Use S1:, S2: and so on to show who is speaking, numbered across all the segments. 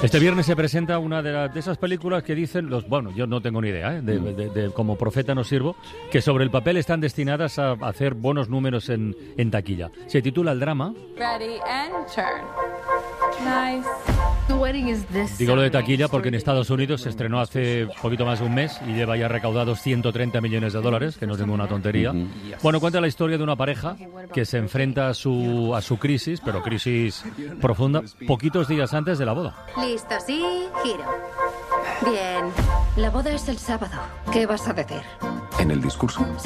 S1: Este viernes se presenta una de esas películas que dicen yo no tengo ni idea, de como profeta no sirvo, que sobre el papel están destinadas a hacer buenos números en taquilla. Se titula El drama.
S2: Ready and turn. Nice.
S1: Digo lo de taquilla porque en Estados Unidos se estrenó hace poquito más de un mes y lleva ya recaudados $130 millones, que no es ninguna tontería. Bueno, cuenta la historia de una pareja que se enfrenta a su crisis, pero crisis profunda, poquitos días antes de la boda.
S3: Listo, sí, giro. Bien, la boda es el sábado. ¿Qué vas a decir?
S4: ¿En el discurso?
S3: Sí.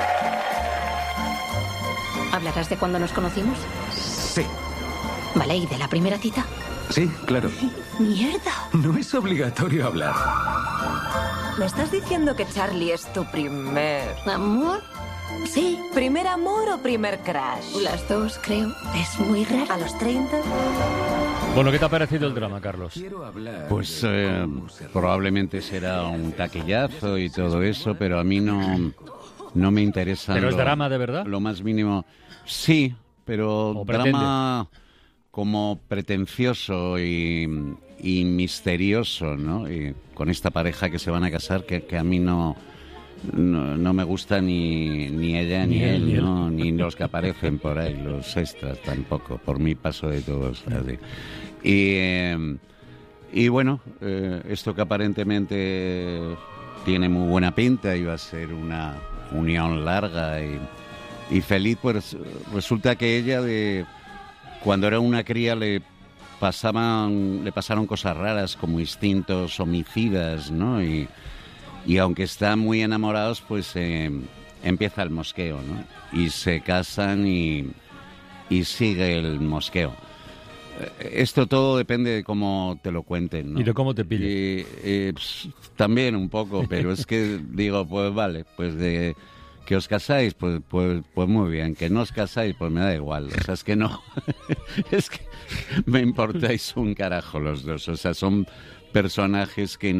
S3: ¿Hablarás de cuándo nos conocimos?
S4: Sí.
S3: Vale, ¿y de la primera cita?
S4: Sí, claro.
S3: ¡Mierda!
S4: No es obligatorio hablar.
S5: ¿Me estás diciendo que Charlie es tu primer...
S3: ¿Amor? Sí.
S5: ¿Primer amor o primer crush?
S3: Las dos, creo. Es muy raro.
S5: ¿A los 30?
S1: Bueno, ¿qué te ha parecido el drama, Carlos?
S4: Quiero hablar.
S6: Pues probablemente será un taquillazo y todo eso, pero a mí no me interesa.
S1: ¿Pero es drama de verdad?
S6: Lo más mínimo. Sí, pero drama como pretencioso y misterioso, ¿no? Y con esta pareja que se van a casar, que a mí no me gusta ni ella ni él, ¿no? Ni los que aparecen por ahí, los extras tampoco. Por mí paso de todos. Así. Y bueno, esto que aparentemente tiene muy buena pinta, iba a ser una unión larga y feliz, pues resulta que ella cuando era una cría le pasaron cosas raras como instintos homicidas, ¿no? Y aunque están muy enamorados, pues empieza el mosqueo, ¿no? Y se casan y sigue el mosqueo. Esto todo depende de cómo te lo cuenten, ¿no?
S1: Y de cómo te pille.
S6: Pues, también un poco, pero es que digo, pues vale, pues de que os casáis, pues muy bien. Que no os casáis, pues me da igual. O sea, es que no, es que me importáis un carajo los dos. O sea, son personajes que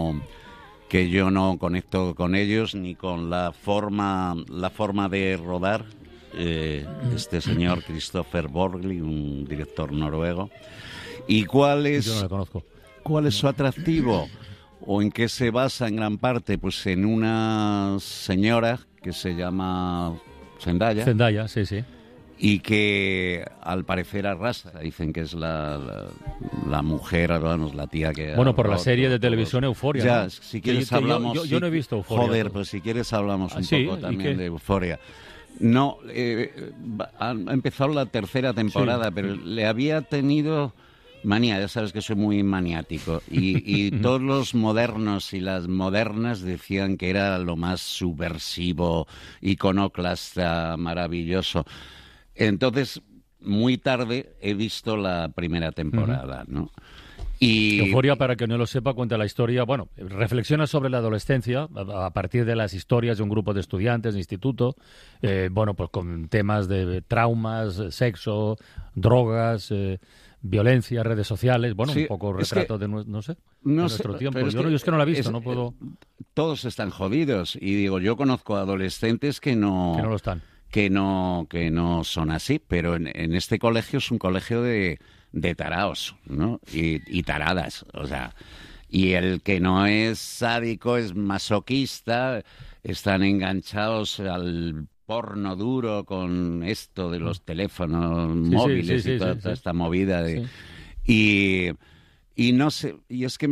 S6: yo no conecto con ellos ni con la forma de rodar. Este señor Christopher Borgli, un director noruego. ¿Y cuál es?
S1: Yo no lo conozco.
S6: ¿Cuál es su atractivo? ¿O en qué se basa en gran parte? Pues en una señora que se llama Zendaya.
S1: Zendaya, sí.
S6: Y que al parecer arrasa. Dicen que es la mujer, vamos, la tía que...
S1: Bueno, por la serie de televisión Euphoria.
S6: Ya,
S1: ¿no?
S6: si quieres hablamos...
S1: Yo no he visto Euphoria.
S6: Joder, pues si quieres hablamos un poco también de Euphoria. No, ha empezado la tercera temporada, sí. Pero le había tenido manía, ya sabes que soy muy maniático, y todos los modernos y las modernas decían que era lo más subversivo, iconoclasta, maravilloso. Entonces, muy tarde he visto la primera temporada, ¿no? Y
S1: Euphoria, para que no lo sepa, cuenta la historia, reflexiona sobre la adolescencia a partir de las historias de un grupo de estudiantes de instituto, pues con temas de traumas, sexo, drogas, violencia, redes sociales, sí, un poco retrato de nuestro tiempo. Yo es que no la he visto, no puedo...
S6: Todos están jodidos, y digo, yo conozco adolescentes que no
S1: lo están.
S6: Que no son así, pero en este colegio es un colegio de taraos, ¿no? Y taradas, o sea, y el que no es sádico es masoquista, están enganchados al porno duro con esto de los teléfonos móviles y toda esta movida de... Sí. Y no sé, y es que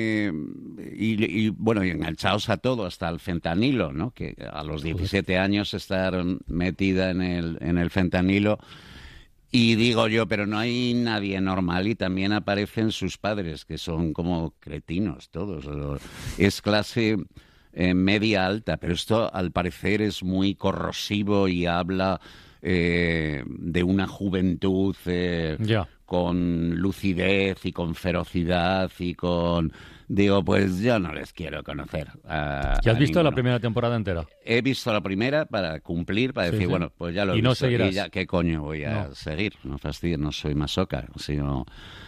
S6: y enganchados a todo, hasta el fentanilo, ¿no? Que a los 17 años estar metida en el fentanilo. Y digo yo, pero no hay nadie normal, y también aparecen sus padres, que son como cretinos todos. Es clase media alta, pero esto al parecer es muy corrosivo y habla de una juventud con lucidez y con ferocidad y con... Digo, pues yo no les quiero conocer.
S1: ¿Ya has visto la primera temporada entera?
S6: He visto la primera para cumplir, para decir, bueno, pues ya lo he visto.
S1: No seguirás.
S6: Y ya, ¿qué coño voy a seguir? No fastidies, no soy masoca. Sino...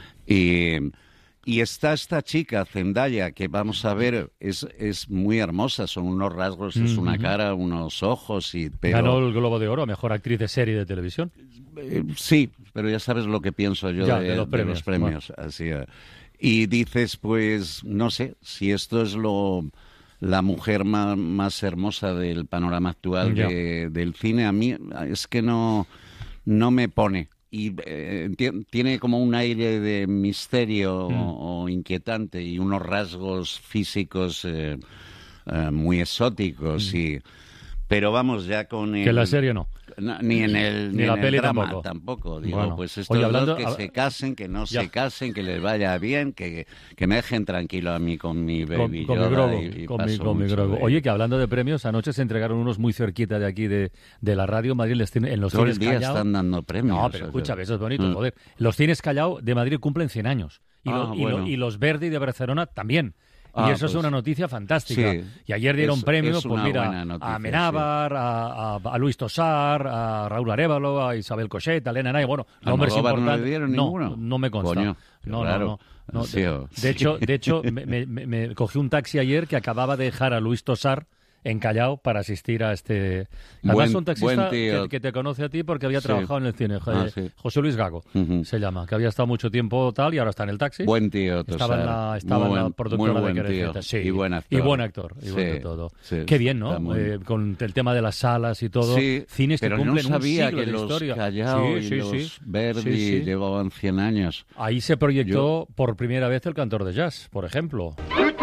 S6: Y está esta chica, Zendaya, que vamos a ver, es muy hermosa, son unos rasgos, es una cara, unos ojos, pero...
S1: Ganó el Globo de Oro a Mejor Actriz de Serie de Televisión.
S6: Sí, pero ya sabes lo que pienso yo de los premios.
S1: Bueno.
S6: Así, Y dices, pues, no sé, si esto es la mujer más hermosa del panorama actual del cine, a mí es que no me pone. Y tiene como un aire de misterio o inquietante y unos rasgos físicos muy exóticos. Pero vamos, ya con
S1: Que la serie no.
S6: Ni en
S1: la peli
S6: drama tampoco. Digo,
S1: bueno,
S6: pues estos dos que se casen, que no se casen, que les vaya bien, que me dejen tranquilo a mí con mi Baby Yoda.
S1: Con mi Grogu. Oye, que hablando de premios, anoche se entregaron unos muy cerquita de aquí de la radio Madrid, en los
S6: todo
S1: cines
S6: el día
S1: Callao.
S6: Están dando premios.
S1: No, pero escúchame, eso es bonito, joder. Los cines Callao de Madrid cumplen 100 años. Y los Verdi de Barcelona también. Y eso es una noticia fantástica.
S6: Sí,
S1: y ayer dieron premio,
S6: pues mira,
S1: a Amenábar, a Luis Tosar, a Raúl Arévalo, a Isabel Cochet, a Elena Naya. Bueno, nombres importantes.
S6: ¿No le dieron ninguno?
S1: No me consta.
S6: Coño,
S1: no.
S6: Sí,
S1: De hecho, me cogí un taxi ayer que acababa de dejar a Luis Tosar en Callao para asistir a este... Además, un taxista que te conoce a ti porque había trabajado en el cine. José Luis Gago se llama, que había estado mucho tiempo tal y ahora está en el taxi.
S6: Buen tío,
S1: Estaba en la productora de Querejeta. Sí,
S6: y buen actor.
S1: Y buen actor. Y buen de todo.
S6: Sí,
S1: qué bien, ¿no? Con el tema de las salas y todo.
S6: Sí,
S1: cines que cumplen
S6: no sabía
S1: un siglo
S6: que
S1: de
S6: los
S1: historia.
S6: Callao y los Verdi llevaban 100 años.
S1: Ahí se proyectó por primera vez El Cantor de Jazz, por ejemplo.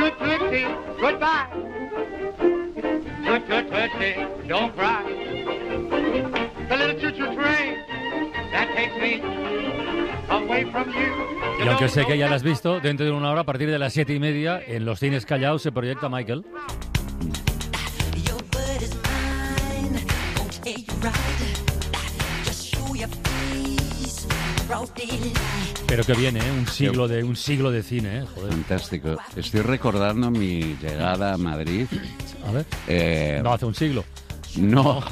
S7: Tut, tut, tutty, don't cry. The little choo-choo train that takes me away from you.
S1: Y aunque sé que ya la has visto, dentro de una hora, a partir de las 7:30, en los cines Callao se proyecta Michael. Pero que viene, un siglo de cine, joder.
S6: Fantástico. Estoy recordando mi llegada a Madrid.
S1: A ver. No hace un siglo.
S6: No.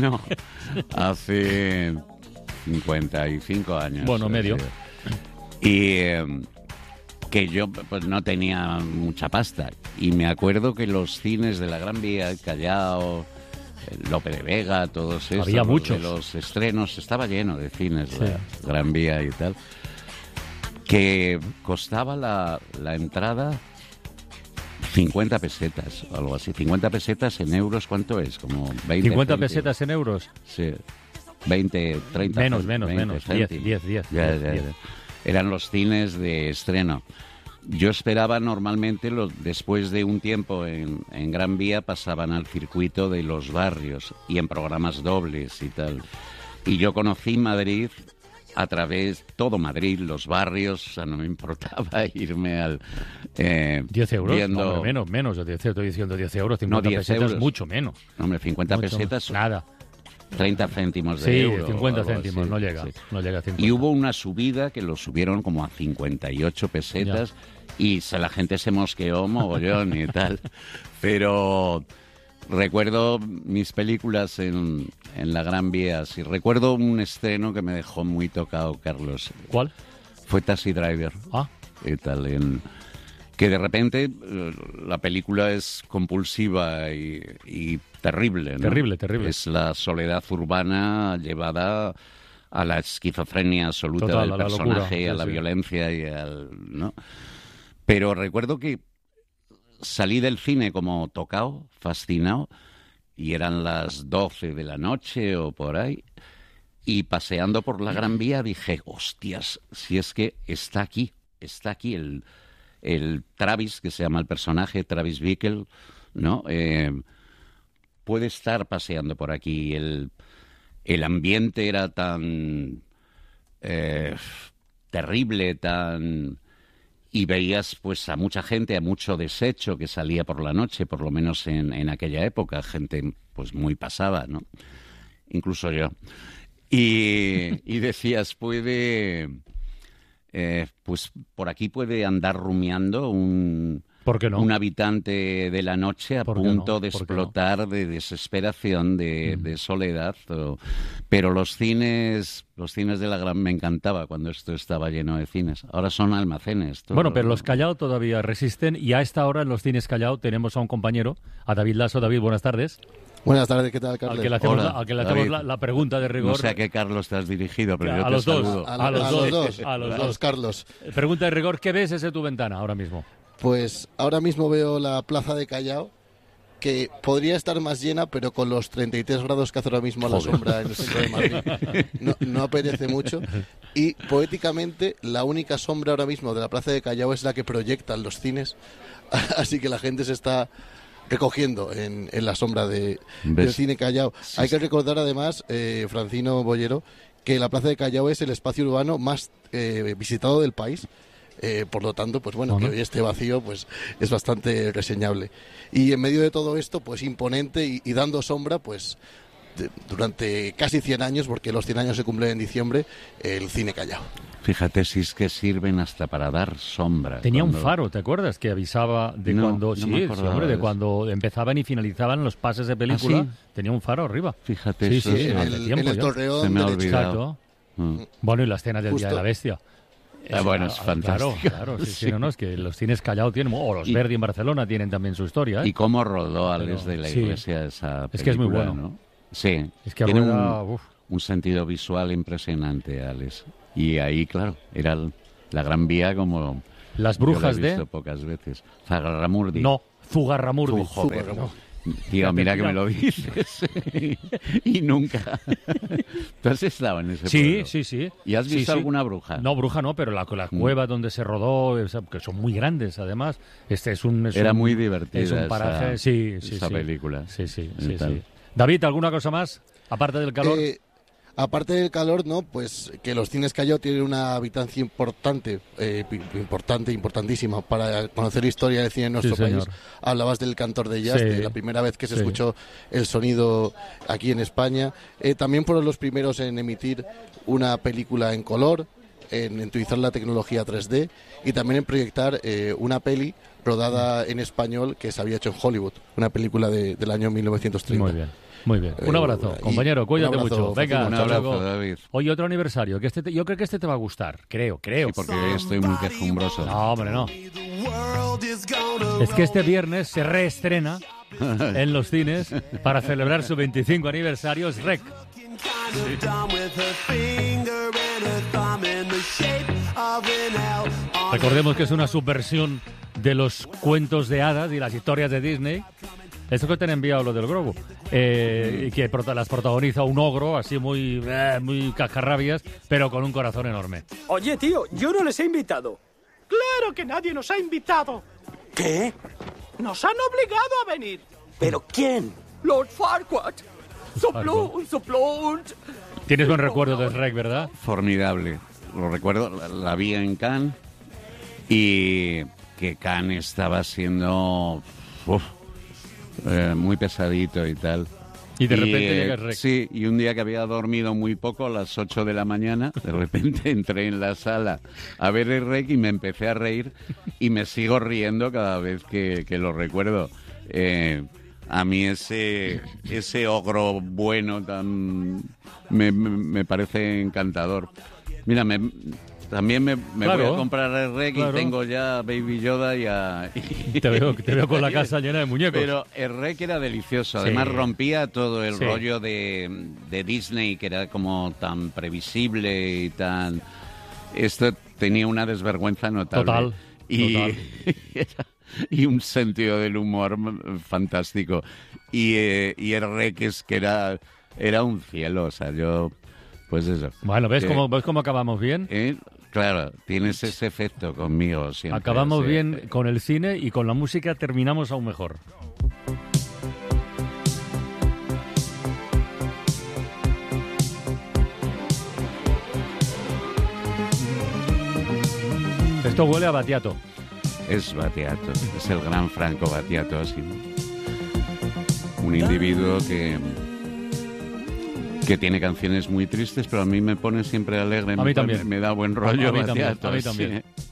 S6: Hace 55 años.
S1: Bueno, medio.
S6: Y que yo pues no tenía mucha pasta. Y me acuerdo que los cines de la Gran Vía, Callao, Lope de Vega, todos estos,
S1: había muchos.
S6: De los estrenos, estaba lleno de cines, la Gran Vía y tal, que costaba la entrada 50 pesetas, o algo así. 50 pesetas en euros, ¿cuánto es? Como 20
S1: 50 pesetas en euros.
S6: Sí, 20, 30
S1: menos, 10.
S6: Ya. Eran los cines de estreno. Yo esperaba normalmente, después de un tiempo en Gran Vía, pasaban al circuito de los barrios y en programas dobles y tal. Y yo conocí Madrid a través, todo Madrid, los barrios, o sea, no me importaba irme al...
S1: 10 euros,
S6: viendo...
S1: no, menos, estoy diciendo 10 euros, 50
S6: 10
S1: pesetas,
S6: euros.
S1: Mucho menos.
S6: No, hombre, 50
S1: mucho
S6: pesetas...
S1: Nada.
S6: 30 céntimos de euro.
S1: 50 céntimos, no llega a 50.
S6: Y hubo una subida que lo subieron como a 58 pesetas y la gente se mosqueó mogollón y tal. Pero recuerdo mis películas en la Gran Vía. Sí, recuerdo un estreno que me dejó muy tocado, Carlos.
S1: ¿Cuál?
S6: Fue Taxi Driver. Y tal, que de repente la película es compulsiva y terrible, ¿no?
S1: Terrible.
S6: Es la soledad urbana llevada a la esquizofrenia absoluta del personaje, a la violencia y ¿no? Pero recuerdo que salí del cine como tocado, fascinado, y eran las 12 de la noche o por ahí, y paseando por la Gran Vía dije, hostias, si es que está aquí el Travis, que se llama el personaje, Travis Bickle, ¿no? Puede estar paseando por aquí. El ambiente era tan terrible, y veías pues a mucha gente, a mucho desecho que salía por la noche, por lo menos en aquella época, gente pues muy pasada, ¿no? Incluso yo. Y decías, pues por aquí puede andar rumiando
S1: ¿por qué no?
S6: un habitante de la noche a punto de explotar de desesperación, de soledad. Pero los cines de la Gran... Me encantaba cuando esto estaba lleno de cines. Ahora son almacenes.
S1: Bueno, pero los Callao todavía resisten y a esta hora en los cines Callao tenemos a un compañero, a David Lasso. David, buenas tardes.
S8: Buenas tardes, ¿qué tal, Carlos?
S1: Al que le hacemos,
S6: Hola,
S1: al que le hacemos
S6: David.
S1: la pregunta de rigor.
S6: No sé a qué Carlos te has dirigido, pero yo
S1: a
S6: te
S1: los dos.
S6: saludo.
S1: A los dos.
S8: Carlos.
S1: Pregunta de rigor, ¿qué ves desde tu ventana ahora mismo?
S8: Pues ahora mismo veo la plaza de Callao, que podría estar más llena, pero con los 33 grados que hace ahora mismo a la sombra en el centro de Madrid, no apetece mucho. Y poéticamente, la única sombra ahora mismo de la plaza de Callao es la que proyectan los cines, así que la gente se está recogiendo en la sombra del cine Callao. Hay que recordar además, Francino Bollero, que la plaza de Callao es el espacio urbano más visitado del país. Por lo tanto, pues bueno, que hoy esté vacío, pues es bastante reseñable. Y en medio de todo esto, pues imponente y dando sombra, pues durante casi 100 años, porque los 100 años se cumplen en diciembre, el cine Callao.
S6: Fíjate si es que sirven hasta para dar sombra.
S1: Tenía un faro, ¿te acuerdas? Que avisaba de cuando de cuando empezaban y finalizaban los pases de película.
S6: ¿Ah, sí?
S1: Tenía un faro arriba.
S6: Fíjate, eso
S8: en el Torreón.
S6: Se me ha
S8: derecho.
S6: olvidado.
S1: Bueno, y la escena del Día de la Bestia.
S6: Bueno, es fantástico.
S1: Claro, sí, no, es que los cines Callao tienen, o los Verdi en Barcelona tienen también su historia, ¿eh?
S6: Y cómo rodó Alex de la Iglesia esa película,
S1: es que es muy bueno.
S6: ¿no? Sí,
S1: es que
S6: tiene un sentido visual impresionante, Alex. Y ahí, claro, era la Gran Vía como...
S1: Las brujas
S6: yo lo he visto pocas veces. Zugarramurdi.
S1: No, Zugarramurdi.
S6: Joder, tío, mira que me lo dices. Y nunca. ¿Tú has estado en ese pueblo?
S1: Sí.
S6: ¿Y has visto alguna bruja?
S1: No, bruja no, pero la cueva donde se rodó, que son muy grandes además.
S6: Era muy divertida.
S1: Es un paraje,
S6: esa película.
S1: Sí. David, ¿alguna cosa más? Aparte del calor.
S8: Aparte del calor, no, pues que los cines Callao tienen una habitancia importantísima para conocer la historia del cine en nuestro país. Hablabas del Cantor de Jazz, de la primera vez que se escuchó el sonido aquí en España. También fueron los primeros en emitir una película en color, en utilizar la tecnología 3D y también en proyectar una peli rodada en español que se había hecho en Hollywood, una película del año 1930.
S1: Muy bien. Un abrazo, compañero, cuídate mucho. Venga,
S6: un abrazo, David.
S1: Oye, otro aniversario, que yo creo que este te va a gustar, creo.
S6: Sí, porque estoy muy quejumbroso.
S1: No, hombre, no. Es que este viernes se reestrena en los cines para celebrar su 25 aniversario, es Rec. Recordemos que es una subversión de los cuentos de hadas y las historias de Disney. Esto que te han enviado lo del Grogu. Y que las protagoniza un ogro, así muy cascarrabias, pero con un corazón enorme.
S9: Oye, tío, yo no les he invitado. ¡Claro que nadie nos ha invitado!
S10: ¿Qué?
S9: ¡Nos han obligado a venir!
S10: ¿Pero quién?
S9: Lord Farquaad. Soplón.
S1: Tienes buen recuerdo de Shrek, ¿verdad?
S6: Formidable. Lo recuerdo, la vi en Cannes y que Cannes estaba siendo... muy pesadito y tal.
S1: Y de repente llega Rec.
S6: Sí, y un día que había dormido muy poco, a las 8 de la mañana, de repente entré en la sala a ver el Rec y me empecé a reír y me sigo riendo cada vez que lo recuerdo. A mí ese ogro bueno tan me parece encantador. Mira, también me voy a comprar el Rec y tengo ya Baby Yoda y
S1: te veo con la casa llena de muñecos.
S6: Pero el Rec era delicioso. Además rompía todo el rollo de Disney, que era como tan previsible y tan... Esto tenía una desvergüenza notable.
S1: Total.
S6: Y un sentido del humor fantástico. Y el Rec es que era un cielo. O sea, yo... Pues eso.
S1: Bueno, ¿ves cómo acabamos bien?
S6: Claro, tienes ese efecto conmigo siempre.
S1: Acabamos bien con el cine y con la música terminamos aún mejor. Esto huele a Battiato.
S6: Es Battiato, es el gran Franco Battiato, así. Un individuo que tiene canciones muy tristes, pero a mí me pone siempre alegre.
S1: A mí también.
S6: Me da buen rollo.
S1: A mí también.
S6: Sí.